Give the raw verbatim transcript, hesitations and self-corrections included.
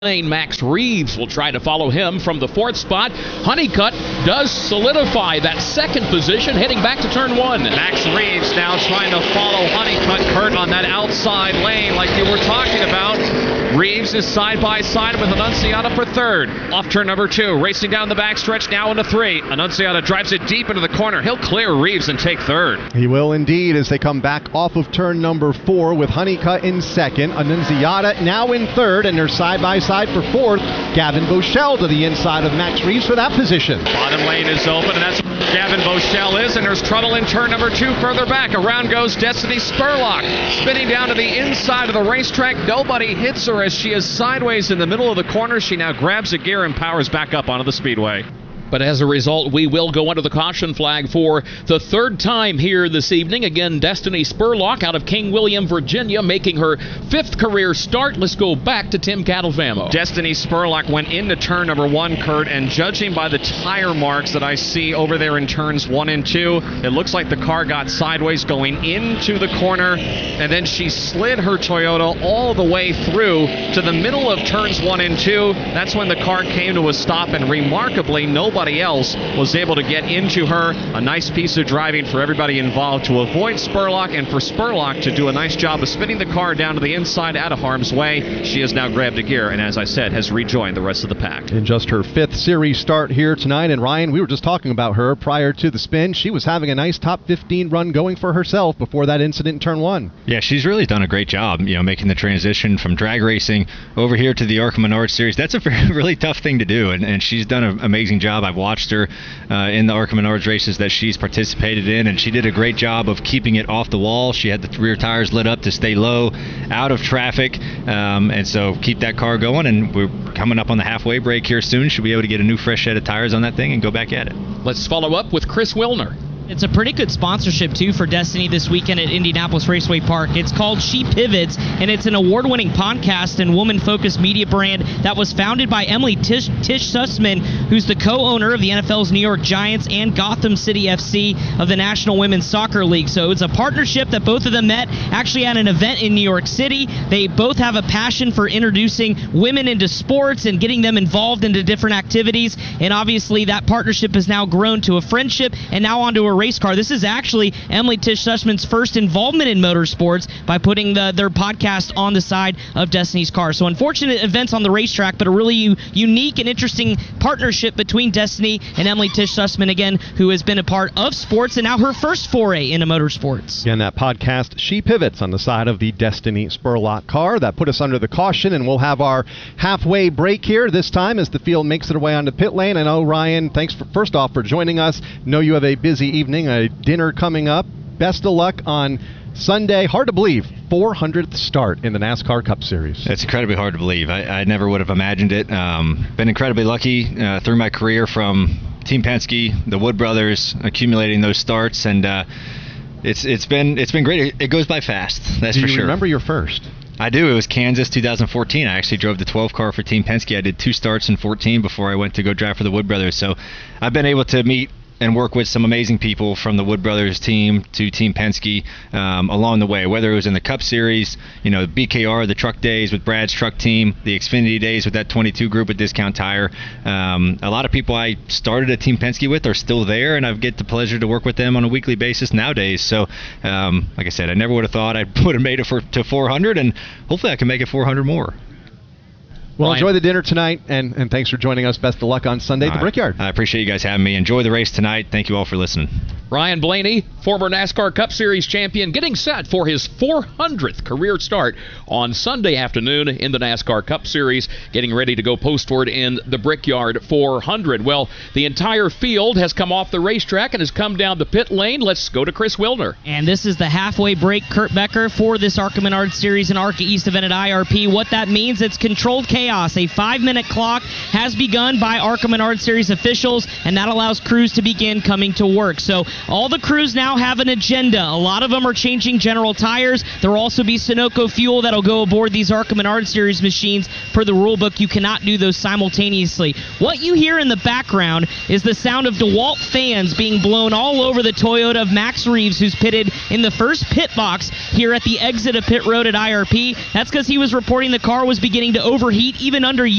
Max Reeves will try to follow him from the fourth spot. Honeycutt does solidify that second position, heading back to turn one. Max Reeves now trying to follow Honeycutt, Kurt, on that outside lane like you were talking about. Reeves is side by side with Annunziata for third. Off turn number two, racing down the backstretch now into three. Annunziata drives it deep into the corner. He'll clear Reeves and take third. He will indeed as they come back off of turn number four with Honeycutt in second. Annunziata now in third, and they're side by side for fourth. Gavin Bochelle to the inside of Max Reeves for that position. Bottom lane is open, and that's where Gavin Bochelle is, and there's trouble in turn number two further back. Around goes Destiny Spurlock, spinning down to the inside of the racetrack. Nobody hits her as she is sideways in the middle of the corner. She now grabs a gear and powers back up onto the speedway. But as a result, we will go under the caution flag for the third time here this evening. Again, Destiny Spurlock out of King William, Virginia, making her fifth career start. Let's go back to Tim Catalfamo. Destiny Spurlock went into turn number one, Kurt, and judging by the tire marks that I see over there in turns one and two, it looks like the car got sideways going into the corner, and then she slid her Toyota all the way through to the middle of turns one and two. That's when the car came to a stop, and remarkably, nobody else was able to get into her. A nice piece of driving for everybody involved to avoid Spurlock, and for Spurlock to do a nice job of spinning the car down to the inside out of harm's way. She has now grabbed a gear and, as I said, has rejoined the rest of the pack. In just her fifth series start here tonight, and Ryan, we were just talking about her prior to the spin. She was having a nice top fifteen run going for herself before that incident in turn one. Yeah, she's really done a great job, you know, making the transition from drag racing over here to the ARCA Menards Series. That's a very, really tough thing to do, and, and she's done an amazing job. I've watched her uh, in the ARCA Menards races that she's participated in, and she did a great job of keeping it off the wall. She had the rear tires lit up to stay low, out of traffic, um, and so keep that car going. And we're coming up on the halfway break here soon. She'll be able to get a new fresh set of tires on that thing and go back at it. Let's follow up with Chris Wilner. It's a pretty good sponsorship, too, for Destiny this weekend at Indianapolis Raceway Park. It's called She Pivots, and it's an award-winning podcast and woman-focused media brand that was founded by Emily Tish, Tish Sussman, who's the co-owner of the N F L's New York Giants and Gotham City F C of the National Women's Soccer League. So it's a partnership that both of them met actually at an event in New York City. They both have a passion for introducing women into sports and getting them involved into different activities, and obviously that partnership has now grown to a friendship and now onto a race car. This is actually Emily Tish Sussman's first involvement in motorsports by putting the, their podcast on the side of Destiny's car. So unfortunate events on the racetrack, but a really u- unique and interesting partnership between Destiny and Emily Tish Sussman, again, who has been a part of sports and now her first foray into motorsports. Again, that podcast, She Pivots, on the side of the Destiny Spurlock car. That put us under the caution, and we'll have our halfway break here this time as the field makes its way onto pit lane. And oh, Ryan, thanks for, first off for joining us. Know you have a busy evening. A dinner coming up. Best of luck on Sunday. Hard to believe, four hundredth start in the NASCAR Cup Series. It's incredibly hard to believe. I, I never would have imagined it. Um, been incredibly lucky uh, through my career from Team Penske, the Wood Brothers, accumulating those starts, and uh, it's it's been it's been great. It, it goes by fast. That's Do for you sure. Remember your first? I do. It was Kansas two thousand fourteen. I actually drove the twelve car for Team Penske. I did two starts in fourteen before I went to go drive for the Wood Brothers. So I've been able to meet and work with some amazing people from the Wood Brothers team to Team Penske um, along the way, whether it was in the Cup Series, you know, B K R, the truck days with Brad's truck team, the Xfinity days with that twenty-two group at Discount Tire. Um, a lot of people I started at Team Penske with are still there, and I get the pleasure to work with them on a weekly basis nowadays. So, um, like I said, I never would have thought I would have made it for, to four hundred, and hopefully I can make it four hundred more. Well, Ryan. enjoy the dinner tonight, and, and thanks for joining us. Best of luck on Sunday at the Brickyard. I appreciate you guys having me. Enjoy the race tonight. Thank you all for listening. Ryan Blaney, former NASCAR Cup Series champion, getting set for his four hundredth career start on Sunday afternoon in the NASCAR Cup Series, getting ready to go postward in the Brickyard four hundred. Well, the entire field has come off the racetrack and has come down the pit lane. Let's go to Chris Wilner. And this is the halfway break, Kurt Becker, for this ARCA Menards Series and ARCA East event at I R P. What that means, it's controlled chaos. A five-minute clock has begun by ARCA Menards Series officials, and that allows crews to begin coming to work. So all the crews now have an agenda. A lot of them are changing General tires. There will also be Sunoco fuel that will go aboard these ARCA Menards Series machines. Per the rule book, you cannot do those simultaneously. What you hear in the background is the sound of DeWalt fans being blown all over the Toyota of Max Reeves, who's pitted in the first pit box here at the exit of pit road at I R P. That's because he was reporting the car was beginning to overheat even under